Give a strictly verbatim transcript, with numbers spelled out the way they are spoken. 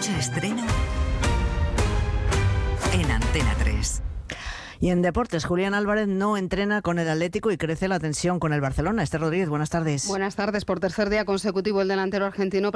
Noche estreno en Antena tres. Y en deportes, Julián Álvarez no entrena con el Atlético y crece la tensión con el Barcelona. Esther Rodríguez, buenas tardes. Buenas tardes. Por tercer día consecutivo, el delantero argentino